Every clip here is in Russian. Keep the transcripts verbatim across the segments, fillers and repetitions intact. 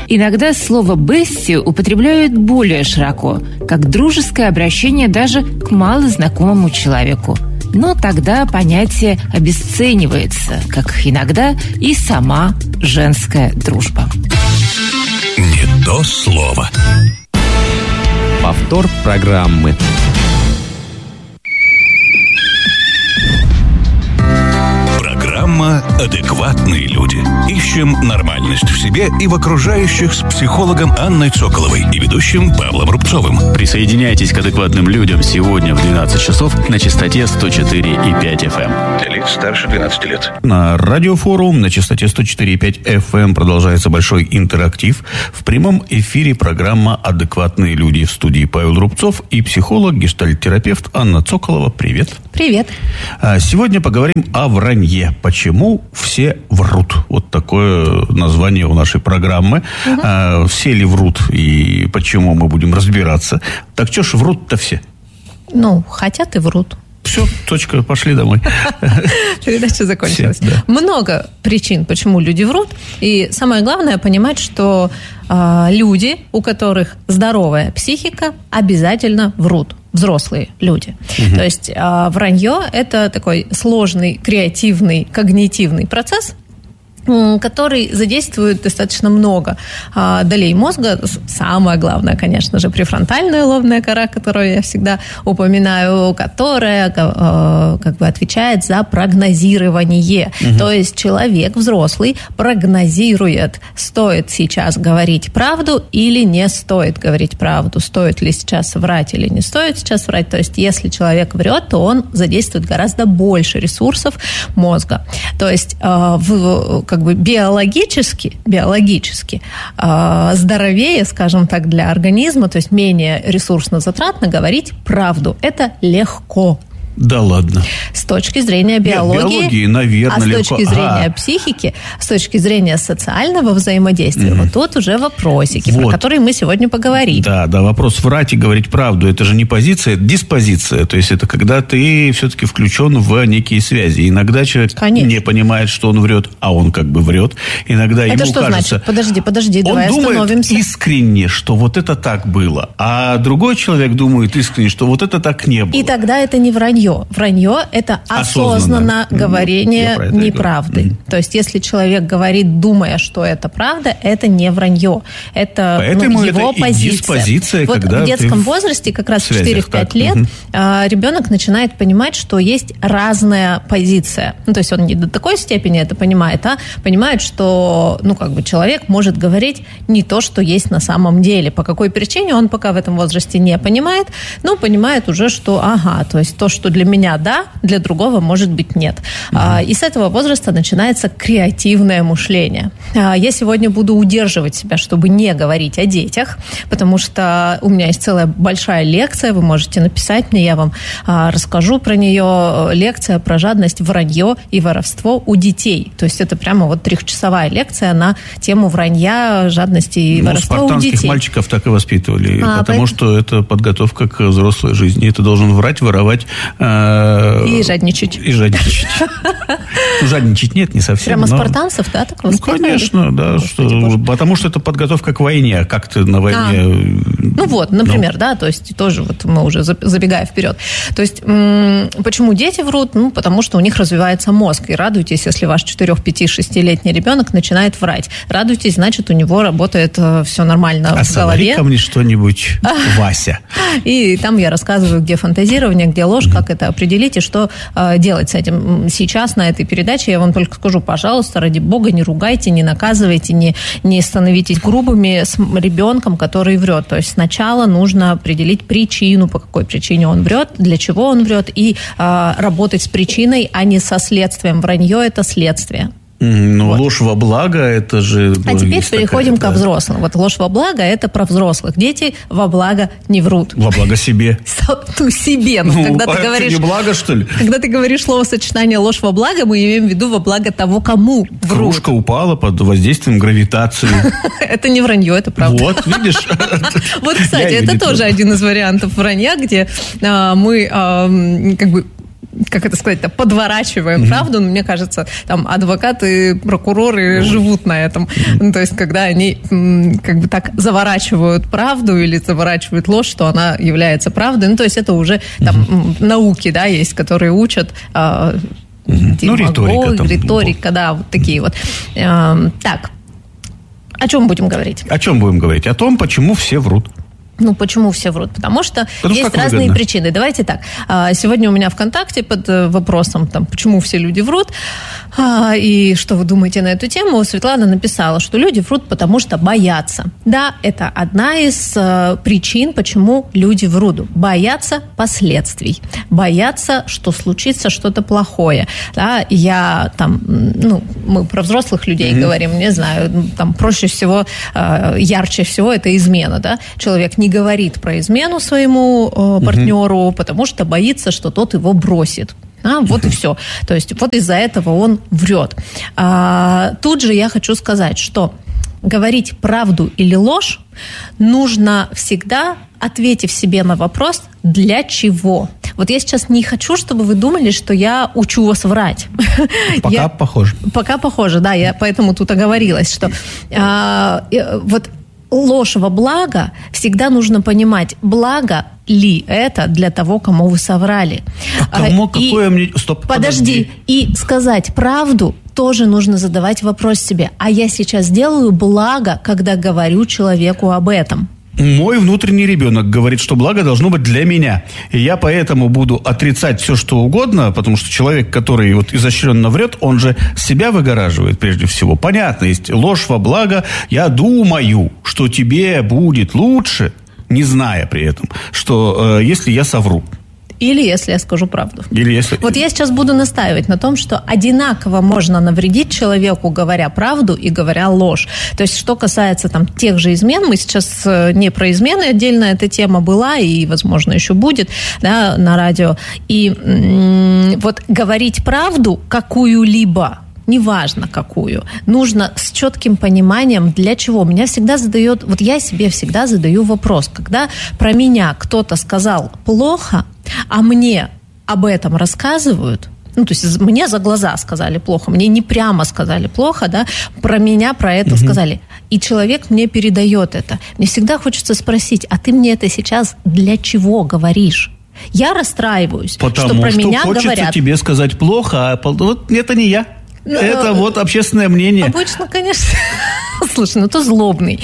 Иногда слово «бести» употребляют более широко, как дружеское обращение даже к малознакомому человеку. Но тогда понятие обесценивается, как иногда и сама женская дружба. Не то слово. Повтор программы. Программа «Адекватные люди». Ищем нормальность в себе и в окружающих с психологом Анной Цоколовой и ведущим Павлом Рубцовым. Присоединяйтесь к адекватным людям сегодня в двенадцать часов на частоте сто четыре и пять эф эм. Для лиц старше двенадцати лет. На радиофорум на частоте сто четыре и пять эф эм продолжается большой интерактив. В прямом эфире программа «Адекватные люди». В студии Павел Рубцов и психолог, гештальт-терапевт Анна Цоколова. Привет. Привет. Сегодня поговорим о вранье. Почему все врут? Вот такое название у нашей программы. Угу. А, все ли врут и почему, мы будем разбираться. Так что ж врут-то все? Ну, хотят и врут. Все, точка, пошли домой. Передача закончилась. Все, да. Много причин, почему люди врут. И самое главное понимать, что э, люди, у которых здоровая психика, обязательно врут. Взрослые люди. Угу. То есть э, вранье – это такой сложный, креативный, когнитивный процесс, который задействует достаточно много а, долей мозга. Самое главное, конечно же, префронтальная лобная кора, которую я всегда упоминаю, которая а, как бы отвечает за прогнозирование. Угу. То есть человек взрослый прогнозирует, стоит сейчас говорить правду или не стоит говорить правду, стоит ли сейчас врать или не стоит сейчас врать. То есть если человек врет, то он задействует гораздо больше ресурсов мозга. То есть а, в как бы биологически, биологически э, здоровее, скажем так, для организма, то есть менее ресурсно затратно говорить правду. Это легко. Да ладно. С точки зрения биологии, Нет, биологии, наверное, а с легко. точки зрения А. психики, с точки зрения социального взаимодействия, mm-hmm. вот тут уже вопросики, вот. Про которые мы сегодня поговорим. Да, да, вопрос врать и говорить правду, это же не позиция, это диспозиция, то есть это когда ты все-таки включен в некие связи. Иногда человек Конечно. Не понимает, что он врет, а он как бы врет. Иногда это ему что кажется... значит? Подожди, подожди, он давай остановимся. Он думает искренне, что вот это так было, а другой человек думает искренне, что вот это так не было. И тогда это не вранье. Вранье – это осознанно, осознанно говорение ну, неправды. Mm-hmm. То есть, если человек говорит, думая, что это правда, это не вранье. Это ну, его это позиция. диспозиция, вот когда в детском возрасте, как раз в четыре-пять лет, mm-hmm. ребенок начинает понимать, что есть разная позиция. Ну, то есть, он не до такой степени это понимает, а понимает, что ну, как бы человек может говорить не то, что есть на самом деле. По какой причине он пока в этом возрасте не понимает, но понимает уже, что ага, то есть то, что для меня да, для другого, может быть, нет. Mm-hmm. И с этого возраста начинается креативное мышление. Я сегодня буду удерживать себя, чтобы не говорить о детях, потому что у меня есть целая большая лекция, вы можете написать мне, я вам расскажу про нее. Лекция про жадность, вранье и воровство у детей. То есть это прямо вот трехчасовая лекция на тему вранья, жадности и ну, воровства у детей. Спартанских мальчиков так и воспитывали, а, потому поэтому... что это подготовка к взрослой жизни. Ты должен врать, воровать... И жадничать. И жадничать. Ну, жадничать нет, не совсем. Прямо спартанцев, да, так воспитывали? Ну, конечно, да. Что, потому что это подготовка к войне. Как ты на войне... А. Ну, вот, например, ну. да, то есть тоже вот мы уже забегая вперед. То есть м- почему дети врут? Ну, потому что у них развивается мозг. И радуйтесь, если ваш четыре, пять, шестилетний ребенок начинает врать. Радуйтесь, значит, у него работает э, все нормально а в голове. А ко мне что-нибудь, Вася. И там я рассказываю, где фантазирование, где ложь, mm-hmm. как это определить и что э, делать с этим. Сейчас на этой передаче я вам только скажу, пожалуйста, ради бога, не ругайте, не наказывайте, не, не становитесь грубыми с ребенком, который врет. То есть сначала нужно определить причину, по какой причине он врет, для чего он врет, и э, работать с причиной, а не со следствием. Вранье – это следствие. Ну, вот. Ложь во благо, это же... А ну, теперь переходим такая, ко да. взрослым. Вот ложь во благо – это про взрослых. Дети во благо не врут. Во благо себе. Ну, себе. Ну, когда а ты говоришь, это не благо, что ли? Когда ты говоришь словосочетание ложь во благо, мы имеем в виду во благо того, кому врут. Кружка упала под воздействием гравитации. Это не вранье, это правда. Вот, видишь? Вот, кстати, это тоже один из вариантов вранья, где мы как бы как это сказать-то, подворачиваем mm-hmm. правду. Но мне кажется, там адвокаты, прокуроры mm-hmm. живут на этом. Ну, то есть, когда они как бы так заворачивают правду или заворачивают ложь, что она является правдой. Ну, то есть, это уже там mm-hmm. науки, да, есть, которые учат... Mm-hmm. Ну, риторика. Там, риторика, да, вот такие вот. Так, о чем будем говорить? О чем будем говорить? О том, почему все врут. Ну, почему все врут? Потому что Потому есть разные выгодно. причины. Давайте так. Сегодня у меня ВКонтакте под вопросом, там, почему все люди врут, и что вы думаете на эту тему, Светлана написала, что люди врут, потому что боятся. Да, это одна из причин, почему люди врут. Боятся последствий. Боятся, что случится что-то плохое. Да, я там, ну, мы про взрослых людей mm-hmm. говорим, не знаю, там проще всего, ярче всего это измена, да. Человек не говорит про измену своему э, партнеру, угу. потому что боится, что тот его бросит. А, вот и все. То есть вот из-за этого он врет. А, тут же я хочу сказать, что говорить правду или ложь нужно всегда, ответив себе на вопрос, для чего. Вот я сейчас не хочу, чтобы вы думали, что я учу вас врать. Пока я, похоже. Пока похоже, да. Я поэтому тут оговорилась, что а, вот ложь во благо, всегда нужно понимать, благо ли это для того, кому вы соврали. А кому, и, какое мне... Стоп, подожди. подожди. И сказать правду тоже нужно задавать вопрос себе. А я сейчас делаю благо, когда говорю человеку об этом? Мой внутренний ребенок говорит, что благо должно быть для меня. И я поэтому буду отрицать все, что угодно, потому что человек, который вот изощренно врет, он же себя выгораживает прежде всего. Понятно, есть ложь во благо. Я думаю, что тебе будет лучше, не зная при этом, что э, если я совру. Или если я скажу правду. Или если... Вот я сейчас буду настаивать на том, что одинаково можно навредить человеку, говоря правду и говоря ложь. То есть, что касается там тех же измен, мы сейчас не про измены, отдельно эта тема была и, возможно, еще будет, да, на радио. И м- вот говорить правду какую-либо, неважно какую, нужно с четким пониманием, для чего. Меня всегда задает, вот я себе всегда задаю вопрос, когда про меня кто-то сказал плохо, а мне об этом рассказывают, ну, то есть мне за глаза сказали плохо, мне не прямо сказали плохо, да, про меня про это угу. сказали, и человек мне передает это. Мне всегда хочется спросить, а ты мне это сейчас для чего говоришь? Я расстраиваюсь, Потому что про что меня хочется говорят. тебе сказать плохо, а вот это не я. Ну, это вот общественное мнение. Обычно, конечно. Слушай, ну ты злобный.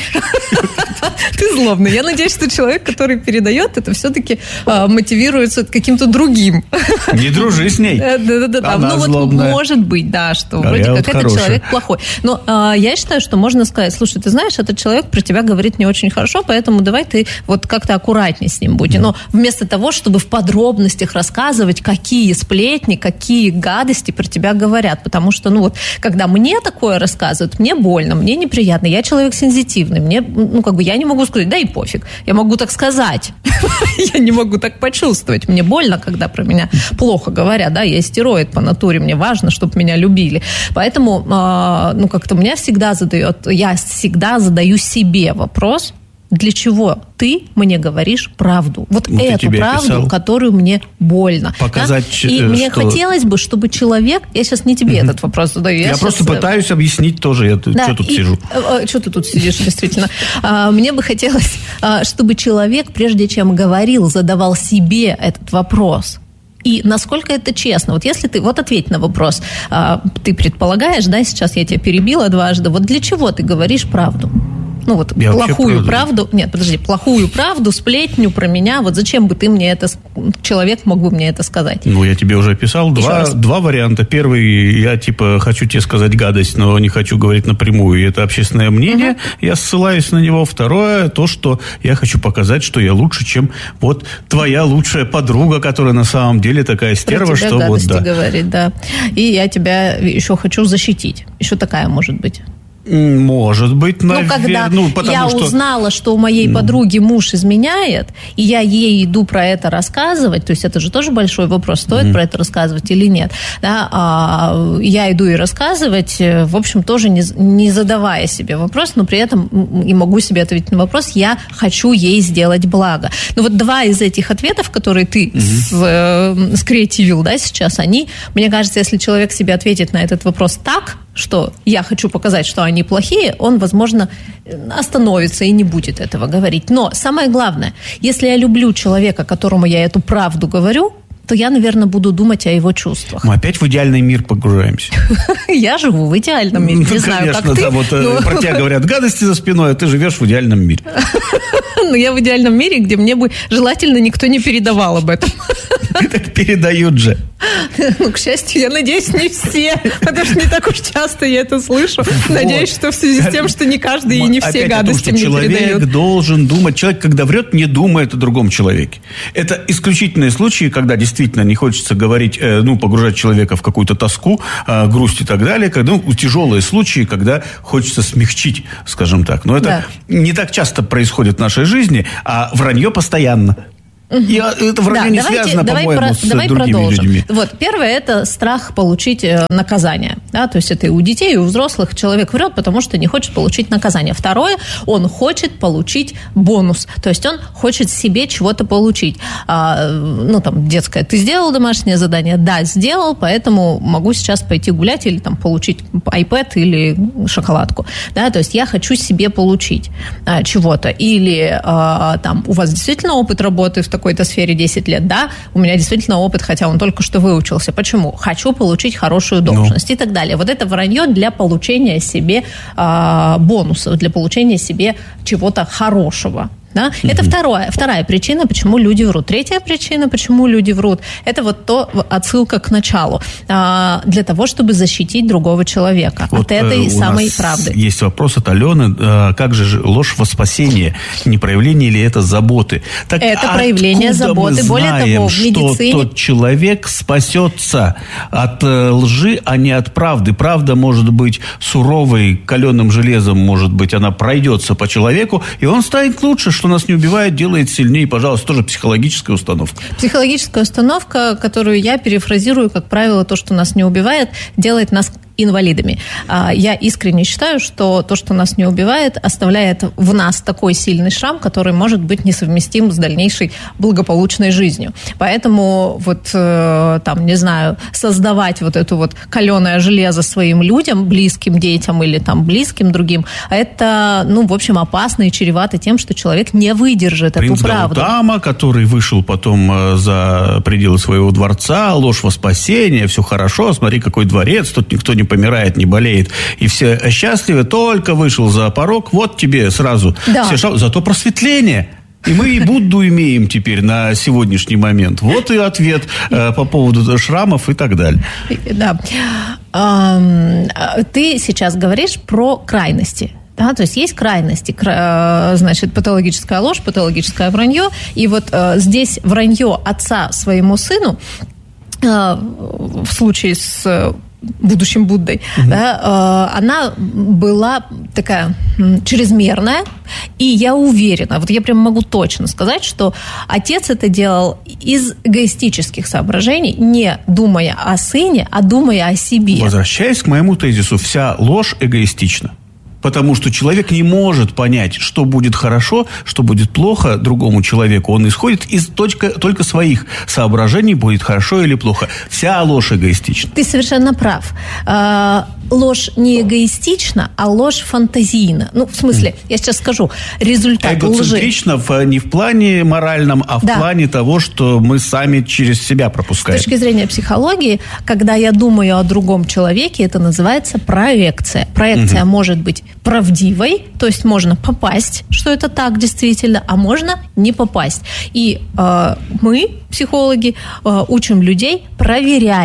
Ты злобный. Я надеюсь, что человек, который передает это, все-таки а, мотивируется каким-то другим. Не дружи с ней. Да-да-да. Ну вот злобная. Может быть, да, что а вроде как вот этот хороший. Человек плохой. Но а, я считаю, что можно сказать, слушай, ты знаешь, этот человек про тебя говорит не очень хорошо, поэтому давай ты вот как-то аккуратнее с ним будь. Но вместо того, чтобы в подробностях рассказывать, какие сплетни, какие гадости про тебя говорят, потому что, ну вот, когда мне такое рассказывают, мне больно, мне неприятно. Я человек сензитивный. Мне, ну, как бы, я не могу сказать, да и пофиг. Я могу так сказать. Я не могу так почувствовать. Мне больно, когда про меня плохо говорят. Да, я стероид по натуре. Мне важно, чтобы меня любили. Поэтому, ну, как-то меня всегда задает, я всегда задаю себе вопрос, для чего ты мне говоришь правду? Вот ну, эту правду, писал. Которую мне больно. Показать, да? И что... мне хотелось бы, чтобы человек... Я сейчас не тебе mm-hmm. этот вопрос задаю. Я, я просто сейчас... пытаюсь объяснить тоже. Я да, что тут и... сижу? Что ты тут сидишь, действительно? Мне бы хотелось, чтобы человек, прежде чем говорил, задавал себе этот вопрос. И насколько это честно? Вот если ты... Вот ответь на вопрос. Ты предполагаешь, да, сейчас я тебя перебила дважды. Вот для чего ты говоришь правду? Ну вот я плохую правду, нет, подожди, плохую правду, сплетню про меня, вот зачем бы ты мне это, человек мог бы мне это сказать? Ну, я тебе уже описал два, два варианта. Первый, я типа хочу тебе сказать гадость, но не хочу говорить напрямую, и это общественное мнение, угу. я ссылаюсь на него. Второе, то, что я хочу показать, что я лучше, чем вот твоя лучшая подруга, которая на самом деле такая стерва, про тебя что гадости вот да. говорит, да. И я тебя еще хочу защитить. Еще такая может быть. Может быть, наверное. Ну, когда ну, потому я что... узнала, что у моей ну. подруги муж изменяет, и я ей иду про это рассказывать, то есть это же тоже большой вопрос, стоит mm-hmm. про это рассказывать или нет. Да? А я иду и рассказывать, в общем, тоже не, не задавая себе вопрос, но при этом и могу себе ответить на вопрос, я хочу ей сделать благо. Ну вот два из этих ответов, которые ты mm-hmm. с, э, скреативил, да, сейчас, они, мне кажется, если человек себе ответит на этот вопрос так, что я хочу показать, что они плохие, он, возможно, остановится и не будет этого говорить. Но самое главное, если я люблю человека, которому я эту правду говорю, то я, наверное, буду думать о его чувствах. Мы опять в идеальный мир погружаемся. Я живу в идеальном мире, не знаю, как ты. Конечно, да, вот про тебя говорят гадости за спиной, а ты живешь в идеальном мире. Ну, я в идеальном мире, где мне бы желательно никто не передавал об этом. Так передают же. Ну, к счастью, я надеюсь, не все, потому что не так уж часто я это слышу. Надеюсь, что в связи с тем, что не каждый и не все гадости мне передают. Человек должен думать, человек, когда врет, не думает о другом человеке. Это исключительные случаи, когда действительно не хочется говорить, ну, погружать человека в какую-то тоску, грусть и так далее, когда, ну, тяжелые случаи, когда хочется смягчить, скажем так. Но это да. не так часто происходит в нашей жизни, а вранье постоянно. И это вранье да, не давайте, связано, давай по-моему, про, с давай другими продолжим. людьми. Вот, первое – это страх получить наказание. Да? То есть это и у детей, и у взрослых. Человек врет, потому что не хочет получить наказание. Второе – он хочет получить бонус. То есть он хочет себе чего-то получить. А, ну, там, детское. Ты сделал домашнее задание? Да, сделал, поэтому могу сейчас пойти гулять или там, получить iPad или шоколадку. Да? То есть я хочу себе получить а, чего-то. Или а, там, у вас действительно опыт работы в такой-то сфере десять лет, да, у меня действительно опыт, хотя он только что выучился. Почему? Хочу получить хорошую должность ну. и так далее. Вот это вранье для получения себе э, бонусов, для получения себе чего-то хорошего. Да? Mm-hmm. Это второе, вторая причина, почему люди врут. Третья причина, почему люди врут, это вот то, отсылка к началу. А, для того, чтобы защитить другого человека вот, от этой э, самой правды. Есть вопрос от Алены. А, как же ложь во спасение? Не проявление ли это заботы? Так это проявление заботы. Более того, в медицине... что тот человек спасется от э, лжи, а не от правды. Правда может быть суровой, каленым железом, может быть, она пройдется по человеку, и он станет лучше, что нас не убивает, делает сильнее. Пожалуйста, тоже психологическая установка. Психологическая установка, которую я перефразирую, как правило, то, что нас не убивает, делает нас инвалидами. Я искренне считаю, что то, что нас не убивает, оставляет в нас такой сильный шрам, который может быть несовместим с дальнейшей благополучной жизнью. Поэтому вот там, не знаю, создавать вот эту вот каленое железо своим людям, близким детям или там близким другим, это, ну, в общем, опасно и чревато тем, что человек не выдержит Принц эту правду. Принц Гаутама, который вышел потом за пределы своего дворца, ложь во спасение, все хорошо, смотри, какой дворец, тут никто не помирает, не болеет, и все счастливы, только вышел за порог, вот тебе сразу да. все шаг... Зато просветление. И мы и Будду имеем теперь на сегодняшний момент. Вот и ответ э, по поводу шрамов и так далее. Да. Ты сейчас говоришь про крайности. Да, то есть есть крайности, значит, патологическая ложь, патологическое вранье. И вот э, здесь вранье отца своему сыну э, в случае с будущим Буддой, угу. да, э, она была такая чрезмерная, и я уверена, вот я прям могу точно сказать, что отец это делал из эгоистических соображений, не думая о сыне, а думая о себе. Возвращаясь к моему тезису, вся ложь эгоистична. Потому что человек не может понять, что будет хорошо, что будет плохо другому человеку. Он исходит из точка, только своих соображений, будет хорошо или плохо. Вся ложь эгоистична. Ты совершенно прав. Ложь не эгоистична, а ложь фантазийна. Ну, в смысле, mm. я сейчас скажу, результат лжи. Эгоцентрично в, не в плане моральном, а в да. плане того, что мы сами через себя пропускаем. С точки зрения психологии, когда я думаю о другом человеке, это называется проекция. Проекция mm-hmm. может быть правдивой, то есть можно попасть, что это так действительно, а можно не попасть. И э, мы, психологи, э, учим людей проверять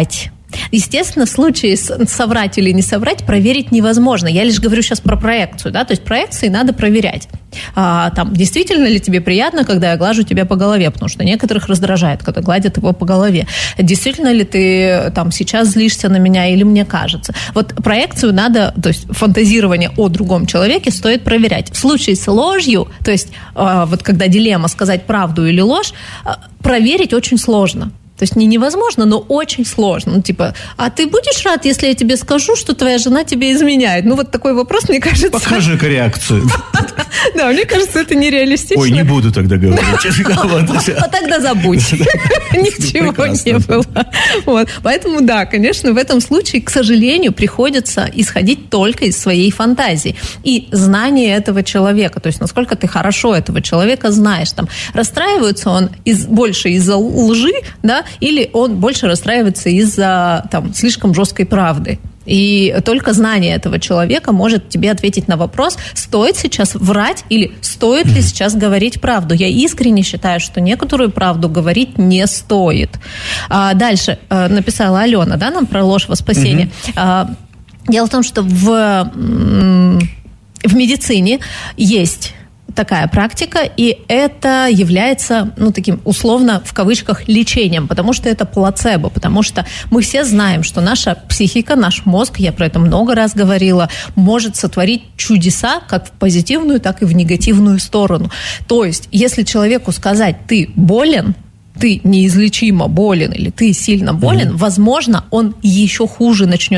Естественно, в случае соврать или не соврать проверить невозможно. Я лишь говорю сейчас про проекцию, да, то есть проекции надо проверять. А, там, действительно ли тебе приятно, когда я глажу тебя по голове, потому что некоторых раздражает, когда гладят его по голове. Действительно ли ты там сейчас злишься на меня или мне кажется? Вот проекцию надо, то есть фантазирование о другом человеке стоит проверять. В случае с ложью, то есть а, вот когда дилемма сказать правду или ложь, а, проверить очень сложно. То есть не невозможно, но очень сложно. Ну, типа, а ты будешь рад, если я тебе скажу, что твоя жена тебе изменяет? Ну, вот такой вопрос, мне кажется... Покажи-ка реакцию. Да, мне кажется, это нереалистично. Ой, не буду тогда говорить. А тогда забудь. Ничего не было. Поэтому, да, конечно, в этом случае, к сожалению, приходится исходить только из своей фантазии и знания этого человека. То есть, насколько ты хорошо этого человека знаешь. Там, расстраивается он больше из-за лжи, да, или он больше расстраивается из-за там, слишком жесткой правды. И только знание этого человека может тебе ответить на вопрос, стоит сейчас врать или стоит ли сейчас говорить правду. Я искренне считаю, что некоторую правду говорить не стоит. А дальше написала Алена, да, нам про ложь во спасение. Mm-hmm. Дело в том, что в, в медицине есть такая практика, и это является, ну, таким условно, в кавычках, лечением, потому что это плацебо, потому что мы все знаем, что наша психика, наш мозг, я про это много раз говорила, может сотворить чудеса как в позитивную, так и в негативную сторону. То есть, если человеку сказать «ты болен», ты неизлечимо болен или ты сильно болен, mm-hmm. возможно, он еще хуже начнет